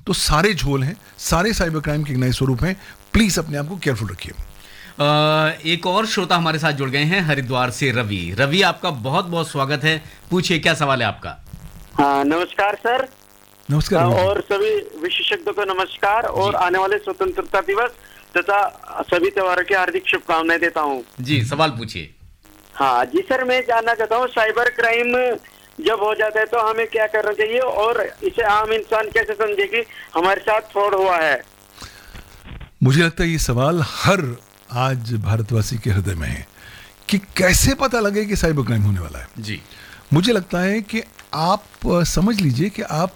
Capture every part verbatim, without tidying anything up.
तो सारे झोल हैं, सारे साइबर क्राइम के एक नए स्वरूप हैं। प्लीज अपने आप को केयरफुल रखिए। एक और श्रोता हमारे साथ जुड़ गए हैं हरिद्वार से, रवि। रवि, आपका बहुत बहुत स्वागत है। पूछिए, क्या सवाल है आपका? हाँ, नमस्कार सर। नमस्कार। और सभी विशेषज्ञों को नमस्कार, और आने वाले स्वतंत्रता दिवस तथा सभी त्योहारों की हार्दिक शुभकामनाएं देता हूँ। जी, सवाल पूछिए। हाँ जी सर, मैं जानना चाहता हूँ, साइबर क्राइम जब हो जाता है तो हमें क्या करना चाहिए, और इसे आम इंसान कैसे समझे कि हमारे साथ फ्रॉड हुआ है? मुझे लगता है ये सवाल हर आज भारतवासी के हृदय में है कि कैसे पता लगे कि साइबर क्राइम होने वाला है। जी, मुझे लगता है कि आप समझ लीजिए कि आप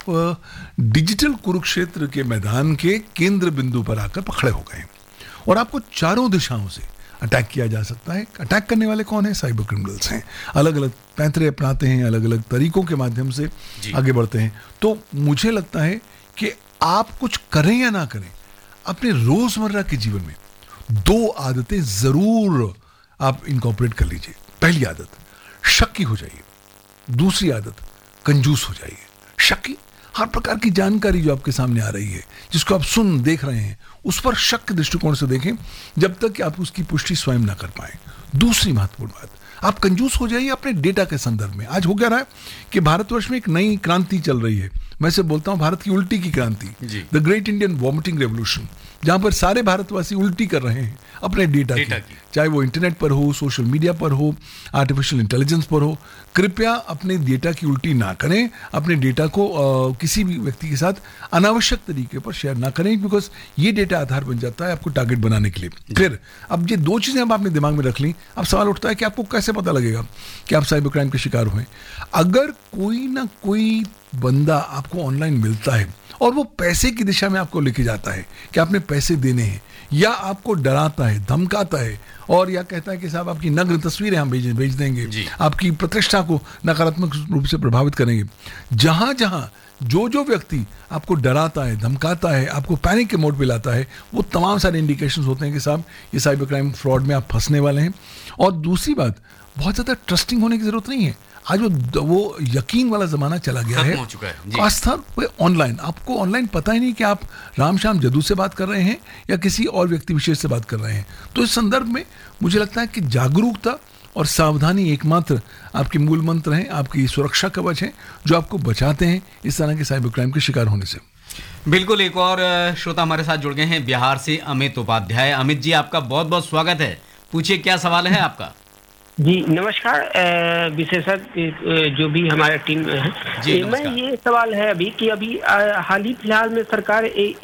डिजिटल कुरुक्षेत्र के मैदान के केंद्र बिंदु पर आकर पकड़े हो गए, और आपको चारों दिशाओं से अटैक किया जा सकता है। अटैक करने वाले कौन है? साइबर क्रिमिनल्स हैं। अलग अलग पैंतरे अपनाते हैं, अलग अलग तरीकों के माध्यम से आगे बढ़ते हैं। तो मुझे लगता है कि आप कुछ करें या ना करें, अपने रोजमर्रा के जीवन में दो आदतें जरूर आप इनकॉर्पोरेट कर लीजिए। पहली आदत, शक्की हो जाइए। दूसरी आदत, कंजूस हो जाइए। शक्की, हर प्रकार की जानकारी जो आपके सामने आ रही है, जिसको आप सुन देख रहे हैं, उस पर शक के दृष्टिकोण से देखें जब तक कि आप उसकी पुष्टि स्वयं ना कर पाए। दूसरी महत्वपूर्ण बात, आप कंजूस हो जाइए अपने डेटा के संदर्भ में। आज हो क्या रहा है कि भारतवर्ष में एक नई क्रांति चल रही है। मैं से बोलता हूं भारत की उल्टी की क्रांति, the great Indian vomiting revolution, जहां पर सारे भारतवासी उल्टी कर रहे हैं अपने डेटा, डेटा की, की। चाहे वो इंटरनेट पर हो, सोशल मीडिया पर हो, आर्टिफिशियल इंटेलिजेंस पर हो। कृपया अपने डेटा की उल्टी ना करें। अपने डेटा को आ, किसी भी व्यक्ति के साथ अनावश्यक तरीके पर शेयर ना करें, बिकॉज ये डेटा आधार बन जाता है आपको टारगेट बनाने के लिए। फिर अब ये दो चीजें अब आपने दिमाग में रख ली, अब सवाल उठता है कि आपको कैसे पता लगेगा कि आप साइबर क्राइम के शिकार हुए। अगर कोई ना कोई बंदा आपको ऑनलाइन मिलता है और वो पैसे की दिशा में आपको लेके जाता है कि आपने पैसे देने हैं, या आपको डराता है, धमकाता है, और या कहता है कि साहब आपकी नग्न तस्वीरें हम भेज भेज देंगे, आपकी प्रतिष्ठा को नकारात्मक रूप से प्रभावित करेंगे। जहां जहां जो जो व्यक्ति आपको डराता है, धमकाता है, आपको पैनिक के मोड पे लाता है, वो तमाम सारे इंडिकेशंस होते हैं कि साहब ये साइबर क्राइम फ्रॉड में आप फंसने वाले हैं। और दूसरी बात, बहुत ज़्यादा ट्रस्टिंग होने की जरूरत नहीं है। आज वो वो यकीन वाला जमाना चला गया है, हो चुका है। आस्था पे ऑनलाइन, आपको ऑनलाइन पता ही नहीं कि आप राम श्याम जदू से बात कर रहे हैं या किसी और व्यक्ति विशेष से बात कर रहे हैं। तो इस संदर्भ में मुझे लगता है कि जागरूकता और सावधानी एकमात्र आपके मूल मंत्र हैं, आपकी सुरक्षा कवच हैं, जो आपको बचाते हैं इस तरह के साइबर क्राइम के शिकार होने से। बिल्कुल। एक और श्रोता हमारे साथ जुड़ गए हैं बिहार से, अमित उपाध्याय। अमित जी, आपका बहुत बहुत स्वागत है। पूछिए, क्या सवाल है आपका? जी नमस्कार विशेषज्ञ जो भी हमारे टीम में है जी, मैं ये सवाल है अभी कि अभी हाल ही फिलहाल में सरकार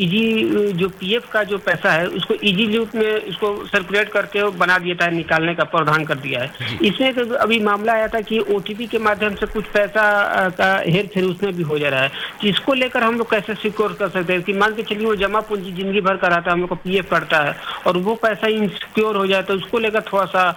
इजी जो पीएफ का जो पैसा है उसको इजी लूप में इसको सर्कुलेट करके बना दिया था, निकालने का प्रावधान कर दिया है। इसमें तो अभी मामला आया था कि ओटीपी के माध्यम से कुछ पैसा का हेर फेर उसमें भी हो जा रहा है। तो इसको लेकर हम लोग कैसे सिक्योर कर सकते हैं कि मान के चलिए वो जमा पूंजी जिंदगी भर का रहता है, हम लोग को पीएफ कटता है और वो पैसा इनसिक्योर हो जाए, तो उसको लेकर थोड़ा सा।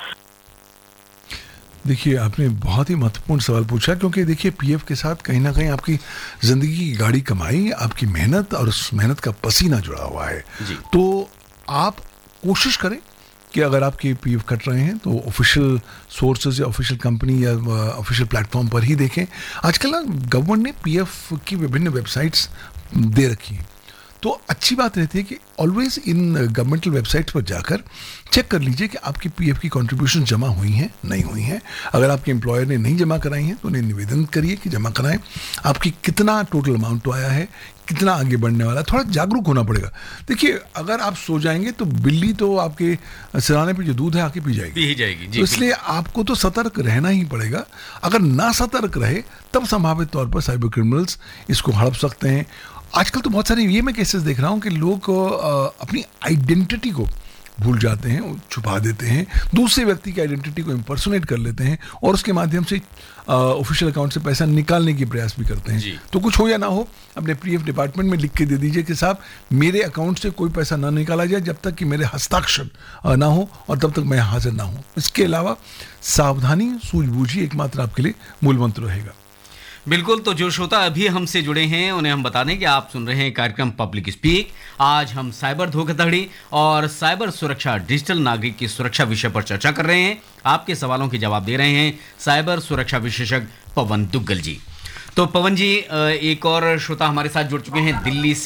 देखिए, आपने बहुत ही महत्वपूर्ण सवाल पूछा, क्योंकि देखिए पीएफ के साथ कहीं ना कहीं आपकी जिंदगी की गाड़ी कमाई, आपकी मेहनत और उस मेहनत का पसीना जुड़ा हुआ है। तो आप कोशिश करें कि अगर आपके पीएफ कट रहे हैं तो ऑफिशियल सोर्सेज या ऑफिशियल कंपनी या ऑफिशियल प्लेटफॉर्म पर ही देखें। आजकल ना गवर्नमेंट ने पीएफ की विभिन्न वेबसाइट्स दे रखी हैं, तो अच्छी बात रहती है कि ऑलवेज इन गवर्नमेंटल वेबसाइट्स पर जाकर चेक कर लीजिए कि आपकी पीएफ की कंट्रीब्यूशन जमा हुई हैं, नहीं हुई हैं। अगर आपके एम्प्लॉयर ने नहीं जमा कराई हैं तो उन्हें निवेदन करिए कि जमा कराएं। आपकी कितना टोटल अमाउंट तो आया है, कितना आगे बढ़ने वाला है, थोड़ा जागरूक होना पड़ेगा। देखिए, अगर आप सो जाएंगे तो बिल्ली तो आपके सिराने पे जो दूध है आके पी जाएगी, पी ही जाएगी। तो इसलिए आपको तो सतर्क रहना ही पड़ेगा। अगर ना सतर्क रहे तब संभावित तौर पर साइबर क्रिमिनल्स इसको हड़प सकते हैं। आजकल तो बहुत सारे ये मैं केसेस देख रहा हूँ कि लोग अपनी आइडेंटिटी को भूल जाते हैं, छुपा देते हैं, दूसरे व्यक्ति की आइडेंटिटी को इम्पर्सोनेट कर लेते हैं और उसके माध्यम से ऑफिशियल अकाउंट से पैसा निकालने की प्रयास भी करते हैं। तो कुछ हो या ना हो, अपने पीएफ डिपार्टमेंट में लिख के दे दीजिए कि साहब मेरे अकाउंट से कोई पैसा ना निकाला जाए जब तक कि मेरे हस्ताक्षर ना हो और तब तक मैं हाजिर ना हूँ। इसके अलावा सावधानी, सूझबूझ ही एकमात्र आपके लिए मूल मंत्र रहेगा। बिल्कुल। तो जो श्रोता अभी हमसे जुड़े हैं उन्हें हम बता दें कि आप सुन रहे हैं कार्यक्रम पब्लिक स्पीक। आज हम साइबर धोखाधड़ी और साइबर सुरक्षा, डिजिटल नागरिक की सुरक्षा विषय पर चर्चा कर रहे हैं। आपके सवालों के जवाब दे रहे हैं साइबर सुरक्षा विशेषज्ञ पवन दुग्गल जी। तो पवन जी, एक और श्रोता हमारे साथ जुड़ चुके हैं दिल्ली से।